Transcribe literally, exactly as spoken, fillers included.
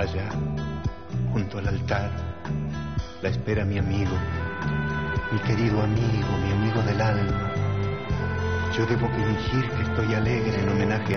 allá, junto al altar, la espera mi amigo, mi querido amigo, mi amigo del alma. Yo debo fingir que estoy alegre en homenaje a